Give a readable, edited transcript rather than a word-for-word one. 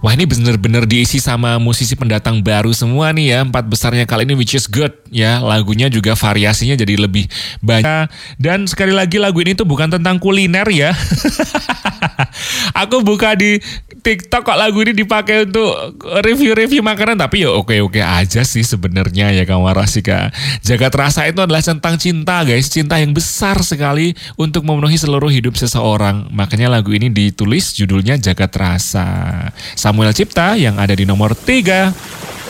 Wah, ini bener-bener diisi sama musisi pendatang baru semua nih ya. Empat besarnya kali ini, which is good ya. Lagunya juga variasinya jadi lebih banyak. Dan sekali lagi lagu ini tuh bukan tentang kuliner ya. Aku buka di TikTok kok lagu ini dipakai untuk review-review makanan, tapi ya oke-oke aja sih sebenarnya ya kawan Rasika. Jagat Rasa itu adalah tentang cinta guys, cinta yang besar sekali untuk memenuhi seluruh hidup seseorang. Makanya lagu ini ditulis judulnya Jagat Rasa. Samuel Cipta yang ada di nomor 3.